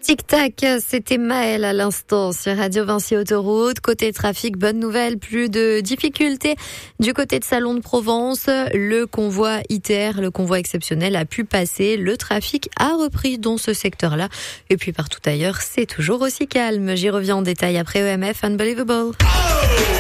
Tic-tac, c'était Maël à l'instant sur Radio Vinci Autoroute. Côté trafic, bonne nouvelle, plus de difficultés du côté de Salon de Provence. Le convoi ITR, le convoi exceptionnel a pu passer. Le trafic a repris dans ce secteur-là. Et puis partout ailleurs, c'est toujours aussi calme. J'y reviens en détail après EMF Unbelievable.